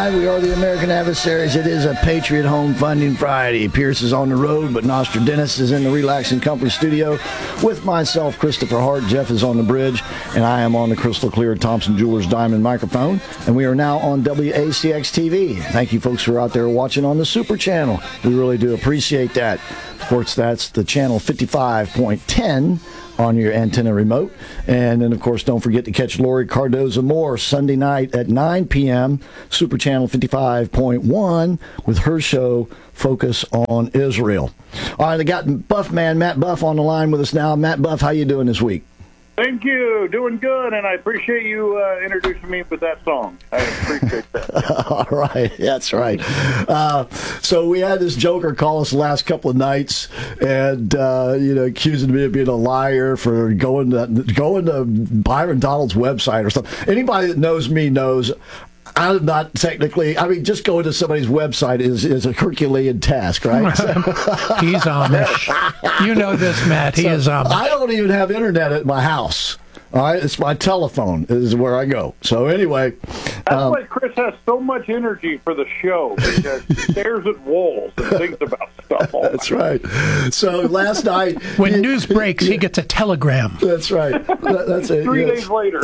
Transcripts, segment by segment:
right, we are the American Adversaries. It is a Patriot Home Funding Friday. Pierce is on the road, but Nostradamus is in the Relax and Comfort studio with myself, Christopher Hart. Jeff is on the bridge, and I am on the crystal clear Thompson Jewelers Diamond microphone. And we are now on WACX TV. Thank you, folks who are out there watching on the Super Channel. We really do appreciate that. Of course, that's the channel 55.10 on your antenna remote. And then, of course, don't forget to catch Lori Cardoza Moore Sunday night at 9 p.m., Super Channel 55.1, with her show, Focus on Israel. All right, I got Buff Man, Matt Buff, on the line with us now. Matt Buff, how you doing this week? Thank you. Doing good, and I appreciate you introducing me with that song. I appreciate that. All right, that's right. So we had this joker call us the last couple of nights, and accusing me of being a liar for going to Byron Donald's website or something. Anybody that knows me knows I'm not technically. I mean, just going to somebody's website is a Herculean task, right? He's Amish. You know this, Matt. He is Amish. I don't even have internet at my house. All right, it's my telephone is where I go. So anyway, that's why Chris has so much energy for the show, because he stares at walls and thinks about stuff. That's right. So last night, when news breaks, he gets a telegram. That's right. That's it. 3 days later.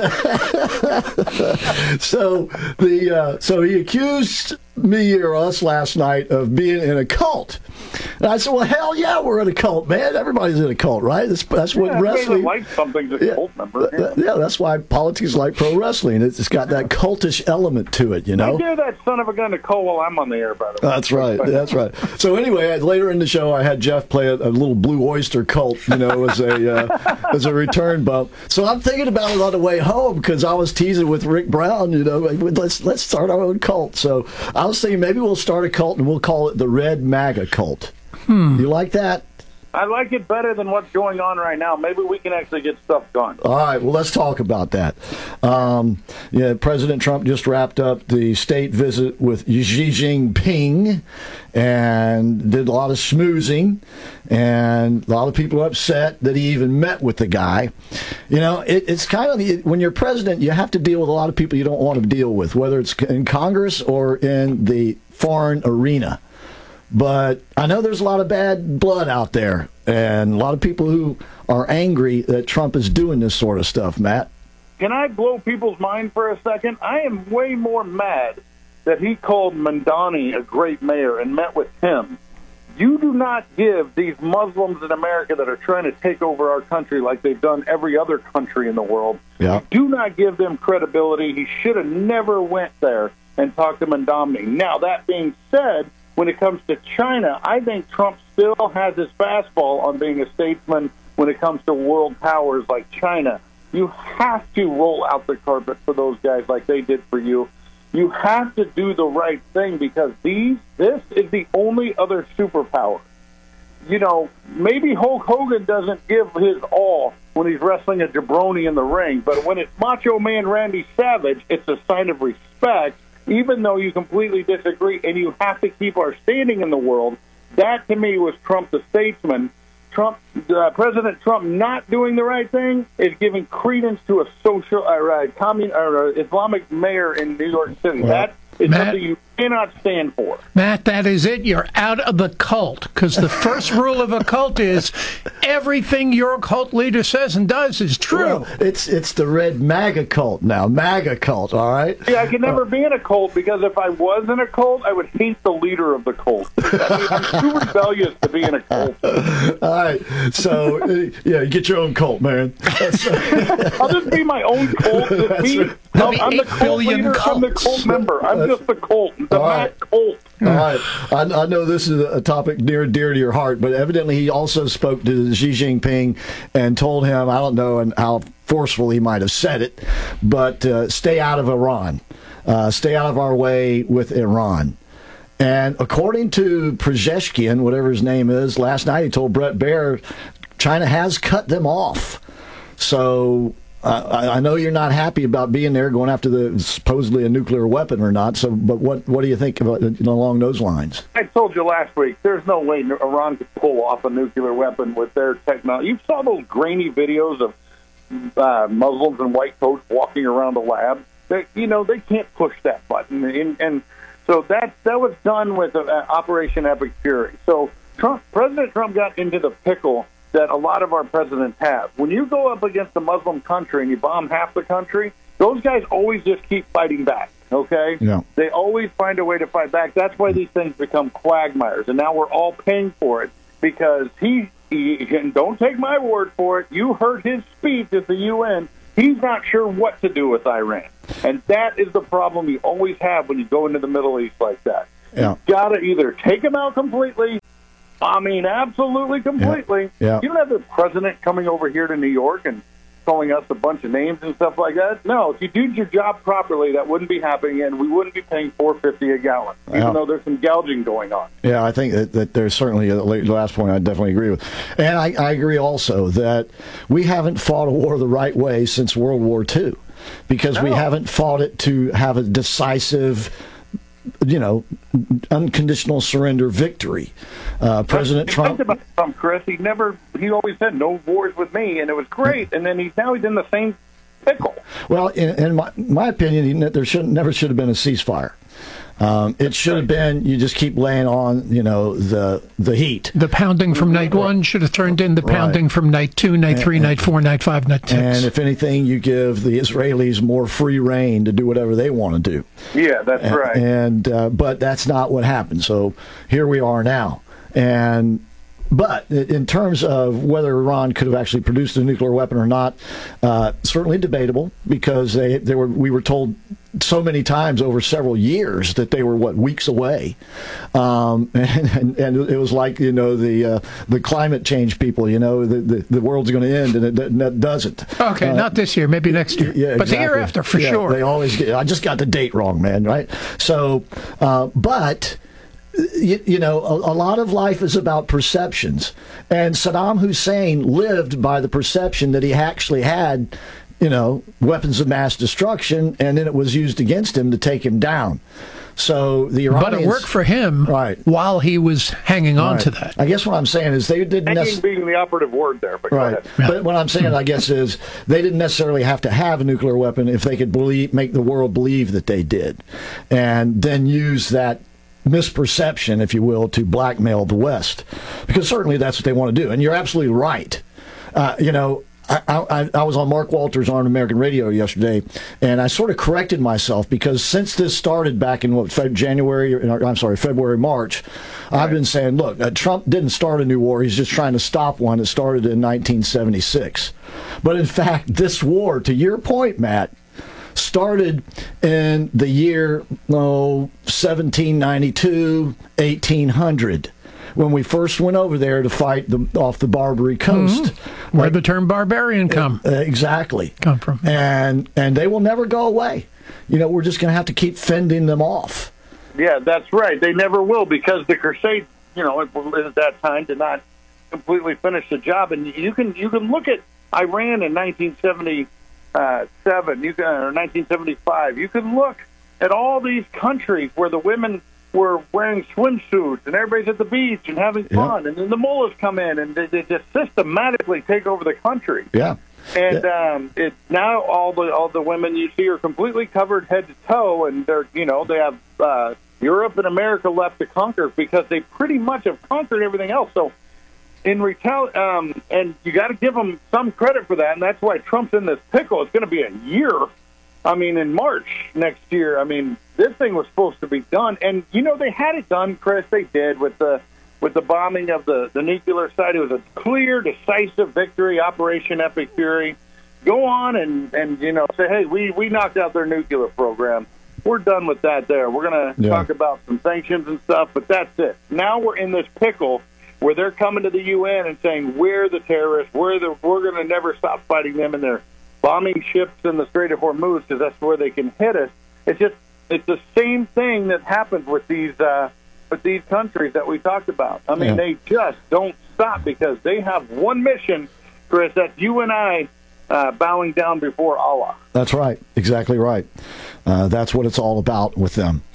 So he accused me or us last night of being in a cult. And I said, well, hell yeah, we're in a cult, man. Everybody's in a cult, right? That's what wrestling... like something's a cult member. Yeah, that's why politics is like pro wrestling. It's got that cultish element to it, you know? I dare that son of a gun to call while I'm on the air, by the way. That's right. That's right. So anyway, later in the show, I had Jeff play a little Blue Oyster Cult, as a return bump. So I'm thinking about it on the way home, because I was teasing with Rick Brown, let's start our own cult. So I was thinking maybe we'll start a cult and we'll call it the Red MAGA Cult. You like that? I like it better than what's going on right now. Maybe we can actually get stuff done. All right, well, let's talk about that. President Trump just wrapped up the state visit with Xi Jinping and did a lot of schmoozing, and a lot of people are upset that he even met with the guy. It's kind of, when you're president, you have to deal with a lot of people you don't want to deal with, whether it's in Congress or in the foreign arena. But I know there's a lot of bad blood out there, and a lot of people who are angry that Trump is doing this sort of stuff, Matt. Can I blow people's mind for a second? I am way more mad that he called Mamdani a great mayor and met with him. You do not give these Muslims in America that are trying to take over our country like they've done every other country in the world. Yeah. Do not give them credibility. He should have never went there and talked to Mamdani. Now, that being said, when it comes to China, I think Trump still has his fastball on being a statesman when it comes to world powers like China. You have to roll out the carpet for those guys like they did for you. You have to do the right thing, because this is the only other superpower. Maybe Hulk Hogan doesn't give his all when he's wrestling a jabroni in the ring, but when it's Macho Man Randy Savage, it's a sign of respect. Even though you completely disagree, and you have to keep our standing in the world. That, to me, was Trump the statesman. President Trump not doing the right thing is giving credence to a Islamic mayor in New York City. Well, that is something you cannot stand for. Matt, that is it. You're out of the cult, because the first rule of a cult is everything your cult leader says and does is true. Well, it's the Red MAGA Cult now. MAGA Cult, all right? Yeah, I could never be in a cult, because if I was in a cult, I would hate the leader of the cult. I'm too rebellious to be in a cult. All right. So, get your own cult, man. I'll just be my own cult. I'm the cult leader. I'm the cult member. I'm just the cult. The Matt Colt. All right. I know this is a topic near and dear to your heart, but evidently he also spoke to Xi Jinping and told him, I don't know how forceful he might have said it, but stay out of Iran. Stay out of our way with Iran. And according to Przeshkian, whatever his name is, last night he told Bret Baier China has cut them off. So I know you're not happy about being there, going after the supposedly a nuclear weapon or not. So, but what do you think about along those lines? I told you last week, there's no way Iran could pull off a nuclear weapon with their technology. You saw those grainy videos of Muslims in white coats walking around a lab. they can't push that button, and so that was done with Operation Epic Fury. So President Trump got into the pickle that a lot of our presidents have. When you go up against a Muslim country and you bomb half the country, those guys always just keep fighting back. Okay? Yeah. They always find a way to fight back. That's why these things become quagmires, and now we're all paying for it because he don't take my word for it. You heard his speech at the UN. He's not sure what to do with Iran. And that is the problem you always have when you go into the Middle East like that. Yeah. You've got to either take him out completely, absolutely completely. Yeah. You don't have the president coming over here to New York and calling us a bunch of names and stuff like that. No, if you did your job properly, that wouldn't be happening, and we wouldn't be paying $4.50 a gallon, even though there's some gouging going on. Yeah, I think that there's certainly the last point I definitely agree with. And I agree also that we haven't fought a war the right way since World War II because we haven't fought it to have a decisive, unconditional surrender victory. President Trump. About Trump, Chris, he always said no wars with me, and it was great. And then he's in the same pickle. Well, in my opinion, there never should have been a ceasefire. It should have been you just keep laying on, the heat. The pounding from night one should have turned into pounding from night 2, night 3, night 4, night 5, night 6. And if anything, you give the Israelis more free reign to do whatever they want to do. Yeah, that's right. But that's not what happened. So here we are now. But in terms of whether Iran could have actually produced a nuclear weapon or not, certainly debatable because we were told so many times over several years that they were weeks away, and it was like the climate change people, the world's going to end and it doesn't. Okay, not this year, maybe next year, yeah, but the year after for sure. They always I just got the date wrong, man. Right? So, but. A lot of life is about perceptions. And Saddam Hussein lived by the perception that he actually had, weapons of mass destruction, and then it was used against him to take him down. So the Iranians... But it worked for him while he was hanging on to that. I guess what I'm saying is they didn't... Hanging being the operative word there, but go ahead. Yeah. But what I'm saying, I guess, is they didn't necessarily have to have a nuclear weapon if they could make the world believe that they did. And then use that misperception, if you will, to blackmail the West, because certainly that's what they want to do. And you're absolutely right. I was on Mark Walters on American radio yesterday, and I sort of corrected myself because since this started back in February, March, I've been saying, look, Trump didn't start a new war. He's just trying to stop one that started in 1976. But in fact, this war, to your point, Matt, started in the year 1792, 1800, when we first went over there to fight off the Barbary coast. Where the term barbarian come from. And they will never go away. We're just going to have to keep fending them off. Yeah, that's right. They never will because the Crusades, at that time did not completely finish the job. And you can look at Iran in 1977, or 1975. You can look at all these countries where the women were wearing swimsuits and everybody's at the beach and having fun, and then the mullahs come in and they just systematically take over the country. Yeah. And it's now all the women you see are completely covered head to toe, and they have Europe and America left to conquer because they pretty much have conquered everything else. So and you got to give them some credit for that, and that's why Trump's in this pickle. It's going to be a year. In March next year. This thing was supposed to be done, and they had it done, Chris. They did with the bombing of the nuclear site. It was a clear, decisive victory, Operation Epic Fury. Go on and say, hey, we knocked out their nuclear program. We're done with that. There, we're going to talk about some sanctions and stuff, but that's it. Now we're in this pickle where they're coming to the UN and saying, we're the terrorists, we're going to never stop fighting them, and they're bombing ships in the Strait of Hormuz because that's where they can hit us. It's the same thing that happens with these countries that we talked about. They just don't stop because they have one mission, Chris, that's you and I bowing down before Allah. That's right. Exactly right. That's what it's all about with them.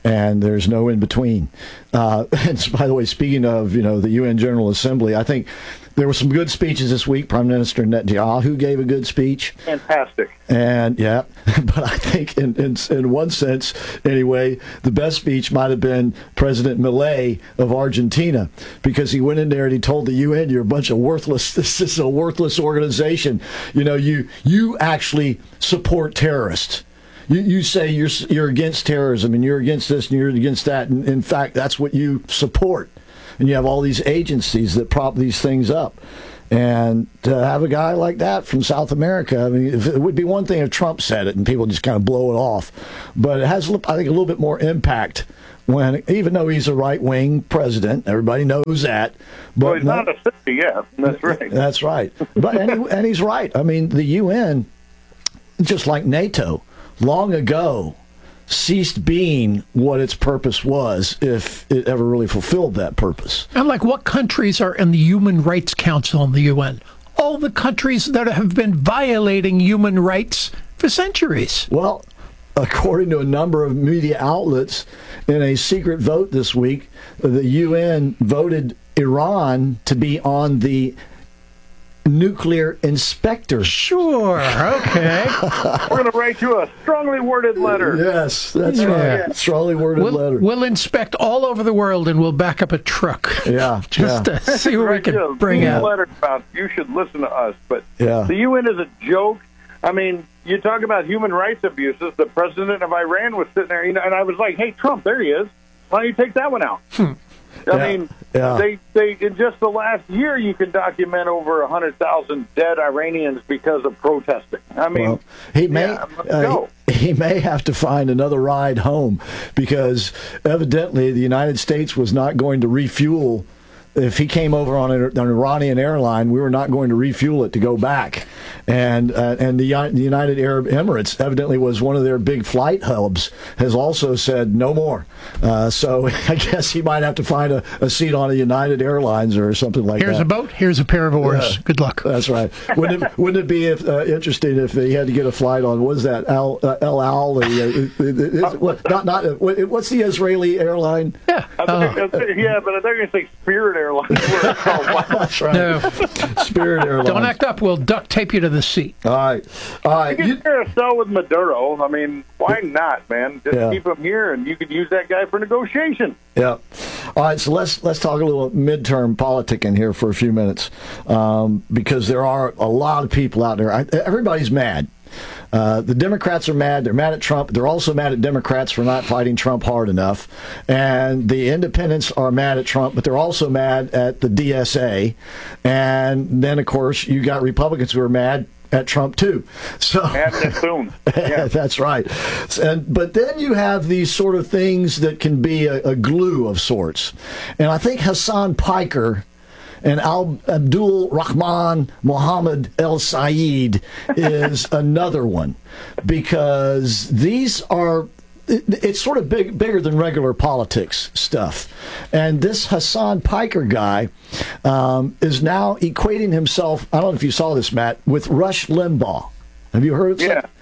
and there's no in between. And by the way, speaking of the UN General Assembly, I think there were some good speeches this week. Prime Minister Netanyahu gave a good speech. Fantastic. And yeah, but I think in one sense, anyway, the best speech might have been President Milei of Argentina, because he went in there and he told the UN, "You're a bunch of worthless. This is a worthless organization. You actually support terrorists. You say you're against terrorism and you're against this and you're against that. And in fact, that's what you support. And you have all these agencies that prop these things up." And to have a guy like that from South America, I mean, it would be one thing if Trump said it and people just kind of blow it off. But it has, I think, a little bit more impact when, even though he's a right-wing president, everybody knows that. But well, he's not a sissy, yeah, that's right. That's right. But and he's right. I mean, the UN, just like NATO, long ago ceased being what its purpose was, if it ever really fulfilled that purpose. And like, what countries are in the Human Rights Council in the UN? All the countries that have been violating human rights for centuries. Well, according to a number of media outlets, in a secret vote this week, the UN voted Iran to be on the nuclear inspector. Sure, okay. We're going to write you a strongly worded letter. Yes, that's right. Strongly worded letter. We'll inspect all over the world and we'll back up a truck. Yeah. Just to see what we can bring out. Letter about you should listen to us, but yeah. The UN is a joke. I mean, you talk about human rights abuses. The president of Iran was sitting there, and I was like, "Hey, Trump, there he is. Why don't you take that one out?" I mean, they in just the last year, you can document over 100,000 dead Iranians because of protesting. I mean, well, he may have to find another ride home, because evidently the United States was not going to refuel. If he came over on an Iranian airline, we were not going to refuel it to go back. And the United Arab Emirates evidently was one of their big flight hubs, has also said no more. So I guess he might have to find a seat on a United Airlines or something like that. Here's a boat, here's a pair of oars. Good luck. That's right. Wouldn't it be interesting if he had to get a flight on, what is that, El Al? What's the Israeli airline? Yeah. But I thought you were going to say Spirit Airlines. That's right. No. Spirit Airlines. Don't act up. We'll duct tape you to the seat. All right. You can share a cell with Maduro. I mean, why not, man? Just keep him here, and you could use that guy for negotiation. Yeah. All right, so let's talk a little midterm politicking here for a few minutes, because there are a lot of people out there. Everybody's mad. The Democrats are mad. They're mad at Trump. They're also mad at Democrats for not fighting Trump hard enough. And the independents are mad at Trump, but they're also mad at the DSA. And then, of course, you got Republicans who are mad at Trump too. So soon. Yeah. That's right. But then you have these sort of things that can be a glue of sorts. And I think Hassan Piker and Abdul Rahman Mohammed El Sayed is another one, because these are, it's sort of bigger than regular politics stuff. And this Hassan Piker guy is now equating himself, I don't know if you saw this, Matt, with Rush Limbaugh. Have you heard of that? Yeah.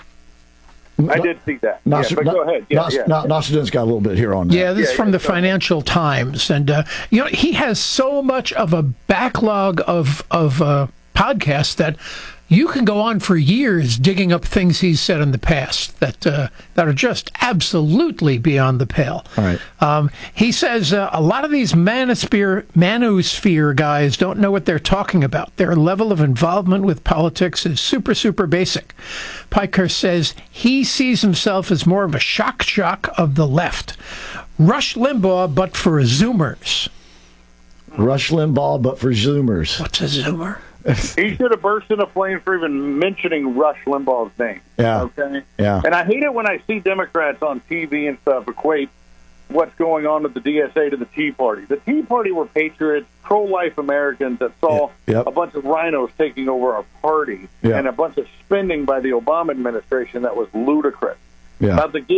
I did see that. But go ahead. Nostradamus got a little bit here on that. Yeah, this is from the Financial Times. And, he has so much of a backlog of podcasts that you can go on for years digging up things he's said in the past that are just absolutely beyond the pale. All right. He says a lot of these manosphere guys don't know what they're talking about. Their level of involvement with politics is super, super basic. Piker says he sees himself as more of a shock jock of the left. Rush Limbaugh, but for Zoomers. Rush Limbaugh, but for Zoomers. What's a Zoomer? He should have burst into flames for even mentioning Rush Limbaugh's name. Yeah. Okay. Yeah. And I hate it when I see Democrats on TV and stuff equate what's going on with the DSA to the Tea Party. The Tea Party were patriots, pro-life Americans that saw a bunch of rhinos taking over our party and a bunch of spending by the Obama administration that was ludicrous. Yeah. About the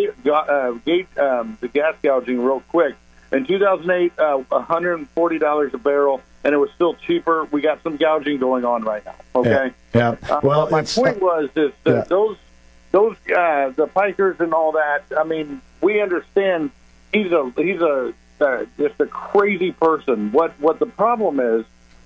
gas gouging, real quick. In 2008, $140 a barrel, and it was still cheaper. We got some gouging going on right now. Okay. Yeah. Well, my point was that those those the Pikers and all that. I mean, we understand he's just a crazy person. What the problem is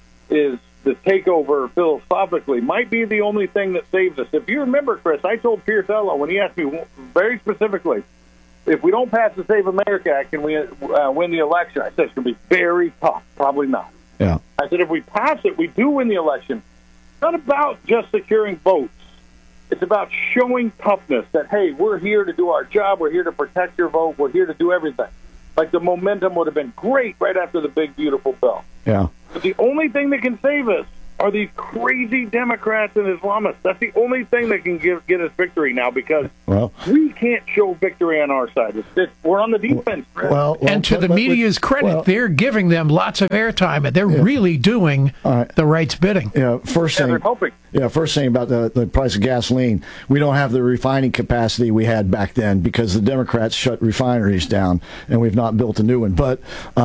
the takeover philosophically might be the only thing that saves us. If you remember, Chris, I told Pierce Ello when he asked me very specifically, if we don't pass the Save America Act, can we win the election? I said it's going to be very tough. Probably not. Yeah. I said if we pass it, we do win the election. It's not about just securing votes. It's about showing toughness that, hey, we're here to do our job. We're here to protect your vote. We're here to do everything. Like the momentum would have been great right after the big, beautiful bill. Yeah. But the only thing that can save us are these crazy Democrats and Islamists. That's the only thing that can get us victory now, because we can't show victory on our side. We're on the defense. And to the media's credit, they're giving them lots of airtime, and they're really doing the right's bidding. Yeah, first thing. They're helping. Yeah, first thing about the price of gasoline, we don't have the refining capacity we had back then because the Democrats shut refineries down, and we've not built a new one. But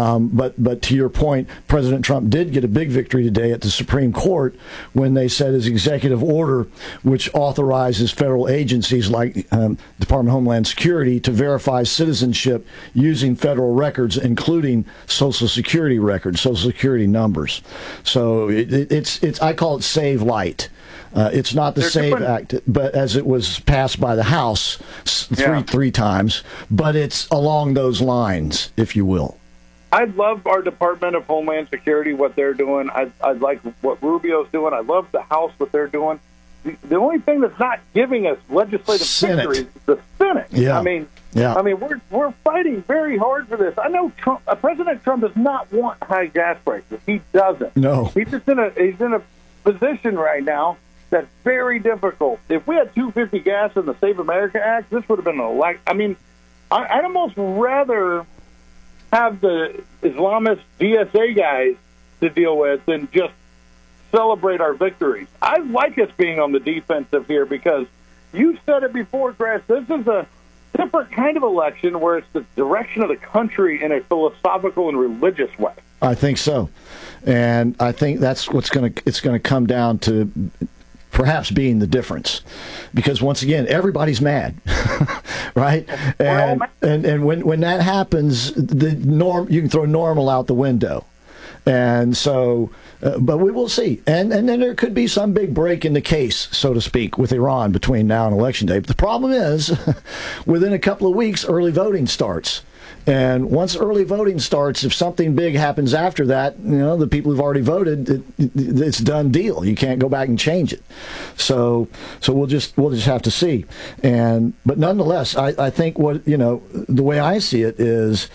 to your point, President Trump did get a big victory today at the Supreme Court when they said his executive order, which authorizes federal agencies like Department of Homeland Security to verify citizenship using federal records, including Social Security records, Social Security numbers. So it's I call it Save Light. It's not the SAVE Act, but as it was passed by the House three times, but it's along those lines, if you will. I love our Department of Homeland Security, what they're doing. I like what Rubio's doing. I love the House, what they're doing. The only thing that's not giving us legislative victory is the Senate. Yeah. I mean, we're fighting very hard for this. I know President Trump does not want high gas prices. He doesn't. No. He's in a position right now that's very difficult. If we had $2.50 gas in the Save America Act, this would have been I'd almost rather have the Islamist DSA guys to deal with than just celebrate our victories. I like us being on the defensive here because you said it before, Chris. This is a different kind of election where it's the direction of the country in a philosophical and religious way. I think so, and I think that's it's going to come down to perhaps being the difference, because once again everybody's mad, right? And when that happens, the norm, you can throw normal out the window. And so, but we will see. And then there could be some big break in the case, so to speak, with Iran between now and Election Day. But the problem is, within a couple of weeks, early voting starts. And once early voting starts, if something big happens after that, the people who've already voted, it's a done deal. You can't go back and change it. So we'll just have to see. But nonetheless, I think the way I see it is,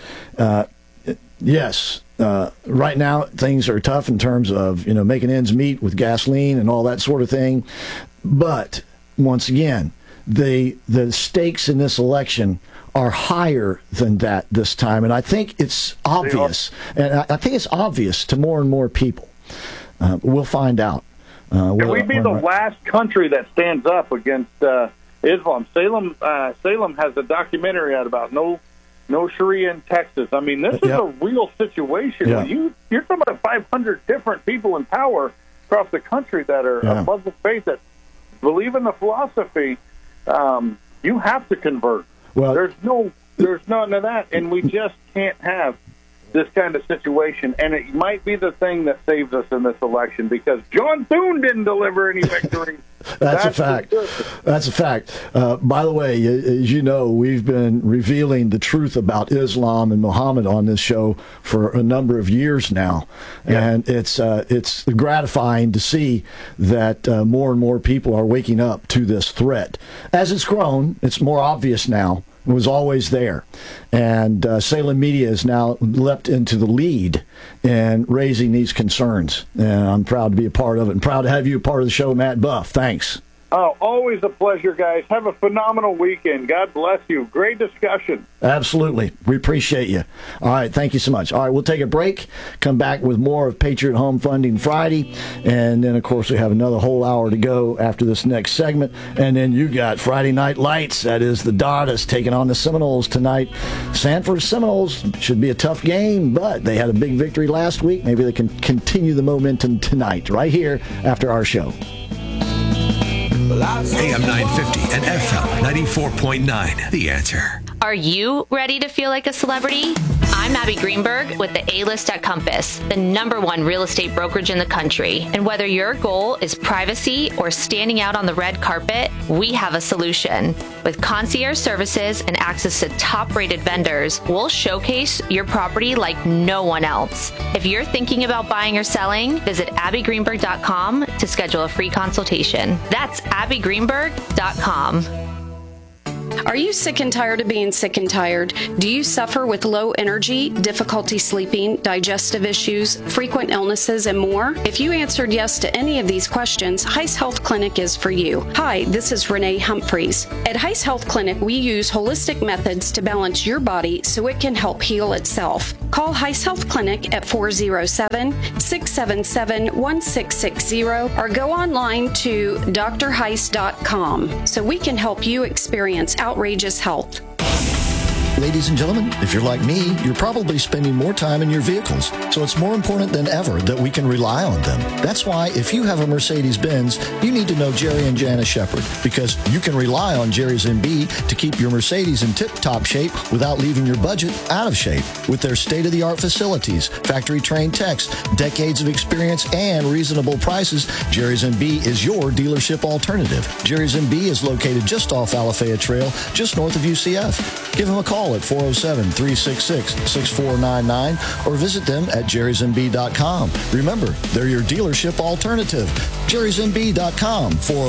yes. Right now, things are tough in terms of making ends meet with gasoline and all that sort of thing. But once again, the stakes in this election are higher than that this time, and I think it's obvious. And I think it's obvious to more and more people. We'll find out. Can we be the last country that stands up against Islam? Salem has a documentary out about no Sharia in Texas. I mean, this is a real situation. Yeah. You're talking about 500 different people in power across the country that are of Muslim faith that believe in the philosophy. You have to convert. Well, there's none of that, and we just can't have this kind of situation. And it might be the thing that saves us in this election, because John Thune didn't deliver any victory. That's a fact. That's a fact. By the way, as you know, we've been revealing the truth about Islam and Muhammad on this show for a number of years now, and it's gratifying to see that more and more people are waking up to this threat. As it's grown, it's more obvious now. It was always there. And Salem Media has now leapt into the lead in raising these concerns. And I'm proud to be a part of it, and proud to have you a part of the show, Matt Buff. Thanks. Oh, always a pleasure, guys. Have a phenomenal weekend. God bless you. Great discussion. Absolutely. We appreciate you. All right. Thank you so much. All right. We'll take a break, come back with more of Patriot Home Funding Friday. And then, of course, we have another whole hour to go after this next segment. And then you got Friday Night Lights. That is the Dodgers taking on the Seminoles tonight. Sanford Seminoles should be a tough game, but they had a big victory last week. Maybe they can continue the momentum tonight, right here after our show. AM 950 and FM 94.9. The Answer. Are you ready to feel like a celebrity? I'm Abby Greenberg with the A-List at Compass, the #1 real estate brokerage in the country. And whether your goal is privacy or standing out on the red carpet, we have a solution. With concierge services and access to top-rated vendors, we'll showcase your property like no one else. If you're thinking about buying or selling, visit abbygreenberg.com to schedule a free consultation. That's abbygreenberg.com. Are you sick and tired of being sick and tired? Do you suffer with low energy, difficulty sleeping, digestive issues, frequent illnesses, and more? If you answered yes to any of these questions, Heiss Health Clinic is for you. Hi, this is Renee Humphreys. At Heiss Health Clinic, we use holistic methods to balance your body so it can help heal itself. Call Heiss Health Clinic at 407-677-1660 or go online to drheiss.com so we can help you experience outrageous health. Ladies and gentlemen, if you're like me, you're probably spending more time in your vehicles, so it's more important than ever that we can rely on them. That's why if you have a Mercedes-Benz, you need to know Jerry and Janice Shepard, because you can rely on Jerry's MB to keep your Mercedes in tip-top shape without leaving your budget out of shape. With their state-of-the-art facilities, factory-trained techs, decades of experience, and reasonable prices, Jerry's MB is your dealership alternative. Jerry's MB is located just off Alafaya Trail, just north of UCF. Give them a call at 407-366-6499 or visit them at jerrysmb.com. Remember, they're your dealership alternative. jerrysmb.com,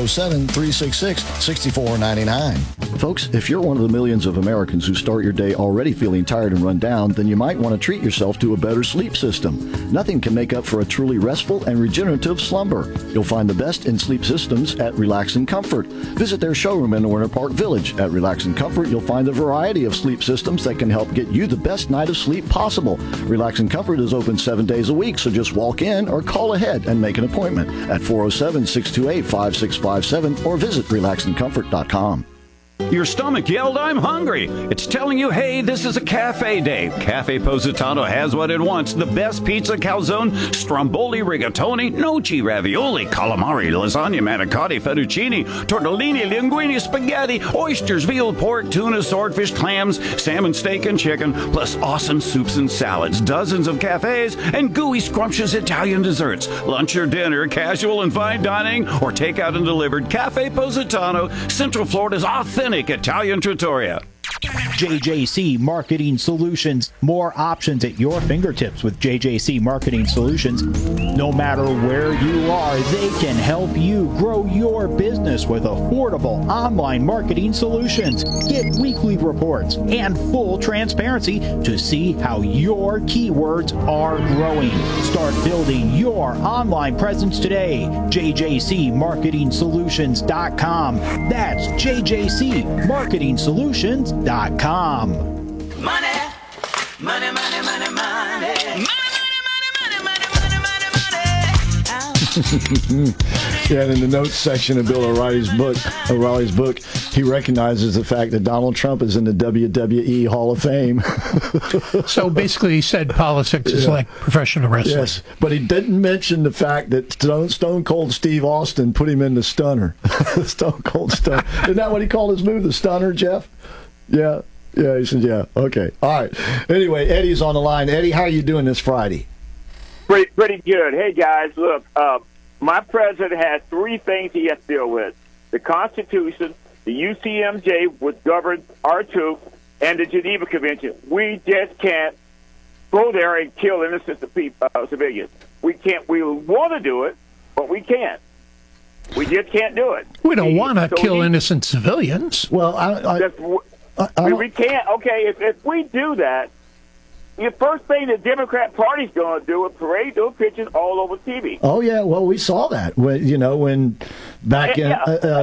407-366-6499. Folks, if you're one of the millions of Americans who start your day already feeling tired and run down, then you might want to treat yourself to a better sleep system. Nothing can make up for a truly restful and regenerative slumber. You'll find the best in sleep systems at Relax and Comfort. Visit their showroom in Winter Park Village. At Relax and Comfort, you'll find a variety of sleep systems that can help get you the best night of sleep possible. Relax and Comfort is open 7 days a week, so just walk in or call ahead and make an appointment at 407-628-5657 or visit relaxandcomfort.com. Your stomach yelled, "I'm hungry." It's telling you, hey, this is a cafe day. Cafe Positano has what it wants. The best pizza, calzone, stromboli, rigatoni, gnocchi, ravioli, calamari, lasagna, manicotti, fettuccine, tortellini, linguine, spaghetti, oysters, veal, pork, tuna, swordfish, clams, salmon, steak, and chicken, plus awesome soups and salads, dozens of cafes, and gooey, scrumptious Italian desserts. Lunch or dinner, casual and fine dining, or takeout and delivered. Cafe Positano, Central Florida's authentic Italian trattoria. JJC Marketing Solutions. More options at your fingertips with JJC Marketing Solutions. No matter where you are, they can help you grow your business with affordable online marketing solutions. Get weekly reports and full transparency to see how your keywords are growing. Start building your online presence today. JJCMarketingSolutions.com. That's JJCMarketingSolutions.com. Money, money, money, money, money, money, Yeah, and in the notes section of Bill O'Reilly's book, he recognizes the fact that Donald Trump is in the WWE Hall of Fame. So basically, he said politics is like professional wrestling. Yes, but he didn't mention the fact that Stone Cold Steve Austin put him in the stunner. Stone Cold Stunner. Isn't that what he called his move, the stunner, Jeff? Yeah, he said, yeah. Okay, all right. Anyway, Eddie's on the line. Eddie, how are you doing this Friday? Pretty good. Hey, guys, look, my president has three things he has to deal with: the Constitution, the UCMJ, which governs our troops, and the Geneva Convention. We just can't go there and kill innocent civilians. We can't. We want to do it, but we can't. We just can't do it. We don't want to kill innocent civilians. Well, we can't. Okay, if we do that, the first thing the Democrat Party's going to do is parade those pictures all over TV. Oh yeah, well we saw that when back in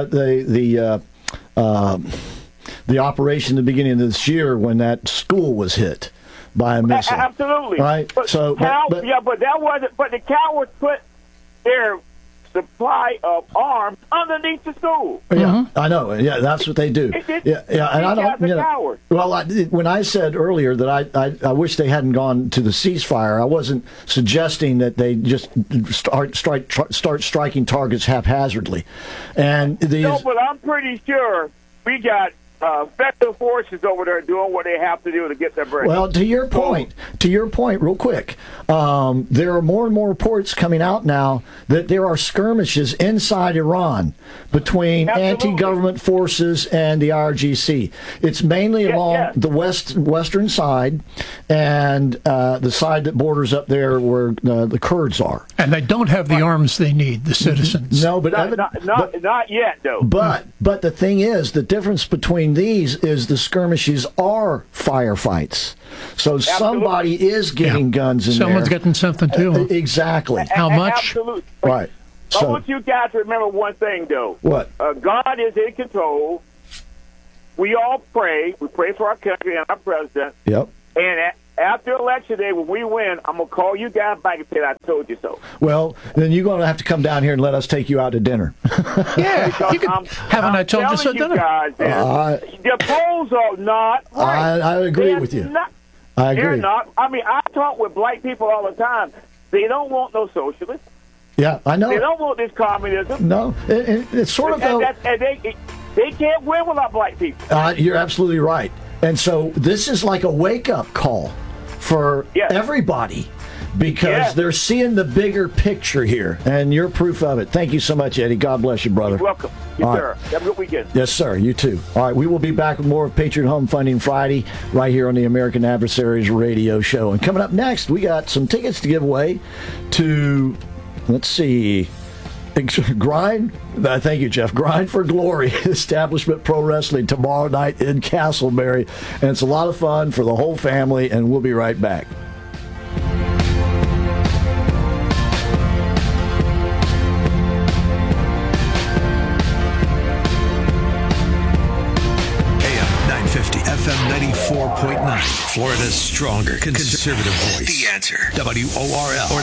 the operation at the beginning of this year when that school was hit by a missile. Absolutely, right. But so, but that wasn't. But the cowards put their supply of arms underneath the school. Yeah, I know. Yeah, that's what they do. Yeah, and I don't. You know, well, when I said earlier that I wish they hadn't gone to the ceasefire, I wasn't suggesting that they just start striking targets haphazardly. And no, but I'm pretty sure we got federal forces over there doing what they have to do to get their break. Well, to your point, real quick, there are more and more reports coming out now that there are skirmishes inside Iran between anti-government forces and the IRGC. It's mainly along the western side and the side that borders up there where the Kurds are. And they don't have the arms they need, the citizens. No, but not yet, though. But the thing is, the difference between these is the skirmishes are firefights. So somebody is getting guns in Someone's there. getting something too. Exactly. How much? Absolutely. Right. I want you guys to remember one thing, though. What? God is in control. We all pray. We pray for our country and our president. Yep. And after Election Day, when we win, I'm going to call you guys back and say, I told you so. Well, then you're going to have to come down here and let us take you out to dinner. Yeah, haven't I told you so? Guys, the polls are not right. I agree with you. I agree. They're not. I mean, I talk with black people all the time. They don't want no socialists. Yeah, I know. They don't want this communism. No, it's sort of and they can't win without black people. You're absolutely right. And so this is like a wake-up call for everybody because they're seeing the bigger picture here, and you're proof of it. Thank you so much, Eddie. God bless you, brother. You're welcome. Yes, sir. Have a good weekend. Yes, sir. You too. All right, we will be back with more of Patriot Home Funding Friday right here on the American Adversaries Radio Show. And coming up next, we got some tickets to give away to, let's see, Grind. Thank you, Jeff. Grind for Glory, Establishment Pro Wrestling tomorrow night in Castleberry. And it's a lot of fun for the whole family, and we'll be right back. FM 94.9, Florida's stronger conservative voice. The Answer. WORL.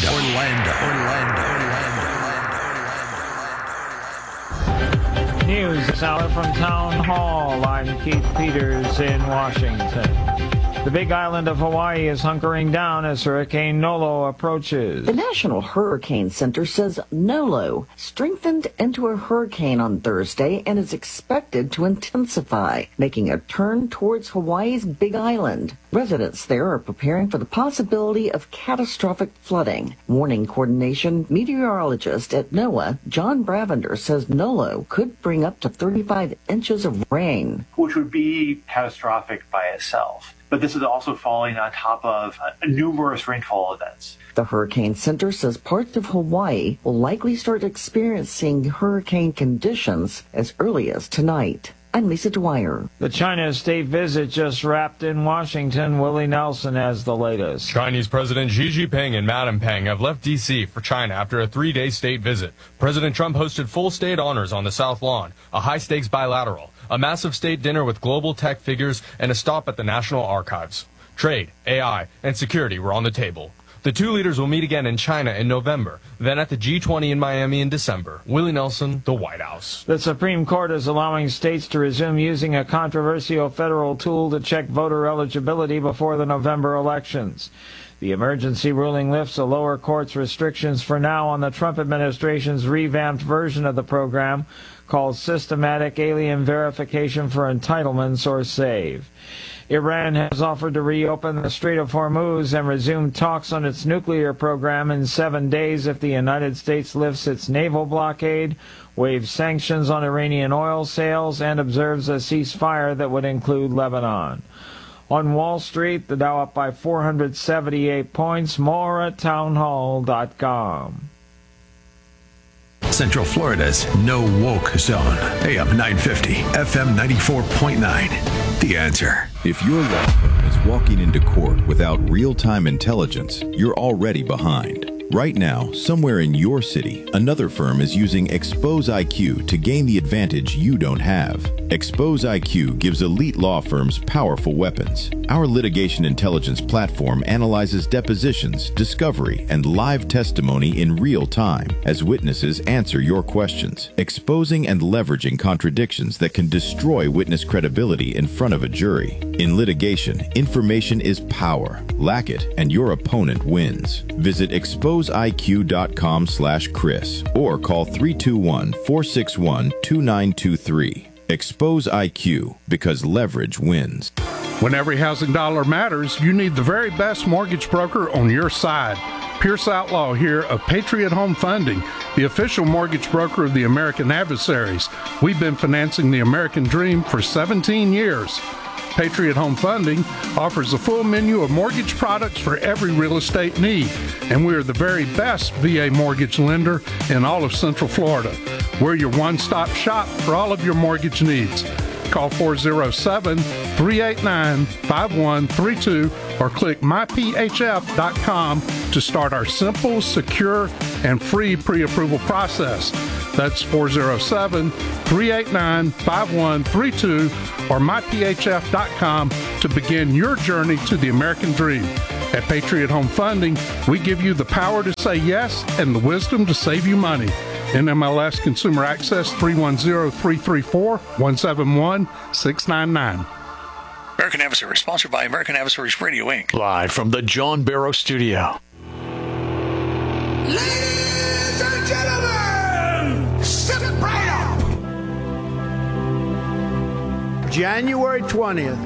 Orlando. News this hour from Town Hall. I'm Keith Peters in Washington. The big island of Hawaii is hunkering down as Hurricane Nolo approaches. The National Hurricane Center says Nolo strengthened into a hurricane on Thursday and is expected to intensify, making a turn towards Hawaii's Big Island. Residents there are preparing for the possibility of catastrophic flooding. Warning coordination meteorologist at NOAA, John Bravender, says Nolo could bring up to 35 inches of rain, which would be catastrophic by itself. But this is also falling on top of numerous rainfall events. The Hurricane Center says parts of Hawaii will likely start experiencing hurricane conditions as early as tonight. I'm Lisa Dwyer. The China state visit just wrapped in Washington. Willie Nelson has the latest. Chinese President Xi Jinping and Madam Peng have left D.C. for China after a 3-day state visit. President Trump hosted full state honors on the South Lawn, a high-stakes bilateral, a massive state dinner with global tech figures, and a stop at the National Archives. Trade, AI, and security were on the table. The two leaders will meet again in China in November, then at the G20 in Miami in December. Willie Nelson, the White House. The Supreme Court is allowing states to resume using a controversial federal tool to check voter eligibility before the November elections. The emergency ruling lifts a lower court's restrictions for now on the Trump administration's revamped version of the program called Systematic Alien Verification for Entitlements, or SAVE. Iran has offered to reopen the Strait of Hormuz and resume talks on its nuclear program in 7 days if the United States lifts its naval blockade, waives sanctions on Iranian oil sales, and observes a ceasefire that would include Lebanon. On Wall Street, the Dow up by 478 points. More at townhall.com. Central Florida's no woke zone. AM 950, FM 94.9. The Answer. If your law firm is walking into court without real-time intelligence, you're already behind. Right now, somewhere in your city, another firm is using Expose IQ to gain the advantage you don't have. Expose IQ gives elite law firms powerful weapons. Our litigation intelligence platform analyzes depositions, discovery, and live testimony in real time as witnesses answer your questions, exposing and leveraging contradictions that can destroy witness credibility in front of a jury. In litigation, information is power. Lack it, and your opponent wins. Visit exposeiq.com/Chris or call 321-461-2923. Expose IQ, because leverage wins. When every housing dollar matters, you need the very best mortgage broker on your side. Pierce Outlaw here of Patriot Home Funding, the official mortgage broker of the American Adversaries. We've been financing the American dream for 17 years. Patriot Home Funding offers a full menu of mortgage products for every real estate need, and we are the very best VA mortgage lender in all of Central Florida. We're your one-stop shop for all of your mortgage needs. Call 407-389-5132 or click myphf.com to start our simple, secure, and free pre-approval process. That's 407-389-5132 or myphf.com to begin your journey to the American dream. At Patriot Home Funding, we give you the power to say yes and the wisdom to save you money. NMLS Consumer Access 310-334-171-699. American Adversaries, sponsored by American Adversaries Radio, Inc. Live from the John Barrow Studio. Ladies and gentlemen, step right up. January 20th,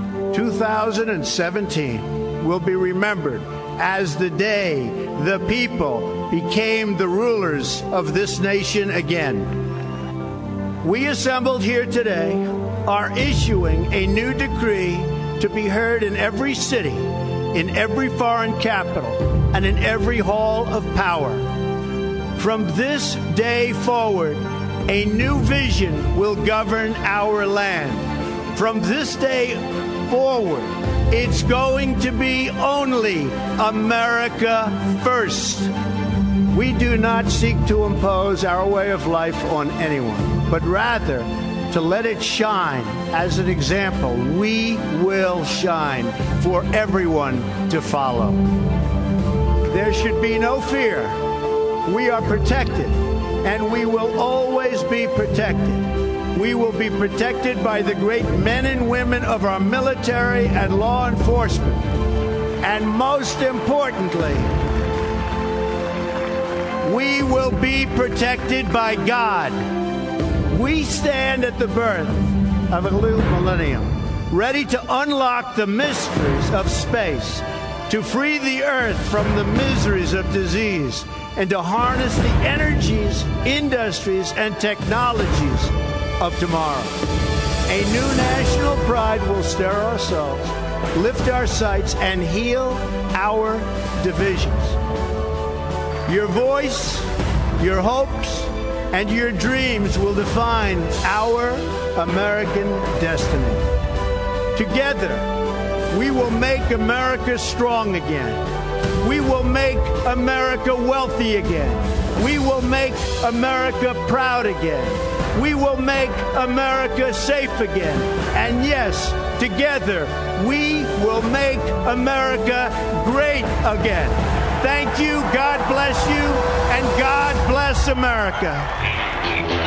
2017 will be remembered as the day the people became the rulers of this nation again. We assembled here today are issuing a new decree to be heard in every city, in every foreign capital, and in every hall of power. From this day forward, a new vision will govern our land. From this day forward, it's going to be only America first. We do not seek to impose our way of life on anyone, but rather to let it shine as an example. We will shine for everyone to follow. There should be no fear. We are protected, and we will always be protected. We will be protected by the great men and women of our military and law enforcement. And most importantly, we will be protected by God. We stand at the birth of a new millennium, ready to unlock the mysteries of space, to free the earth from the miseries of disease, and to harness the energies, industries, and technologies of tomorrow. A new national pride will stir our souls, lift our sights, and heal our divisions. Your voice, your hopes, and your dreams will define our American destiny. Together, we will make America strong again. We will make America wealthy again. We will make America proud again. We will make America safe again. And yes, together, we will make America great again. Thank you, God bless you, and God bless America.